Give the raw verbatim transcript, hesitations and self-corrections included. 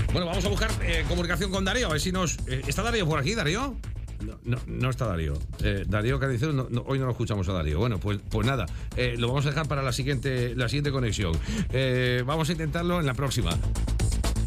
Bueno, vamos a buscar eh, comunicación con Darío, a ver si nos... Eh, ¿Está Darío por aquí, Darío? No, no, no está Darío. Eh, Darío Carnicero, no, no, hoy no lo escuchamos a Darío. Bueno, pues, pues nada, eh, lo vamos a dejar para la siguiente, la siguiente conexión. Eh, vamos a intentarlo en la próxima.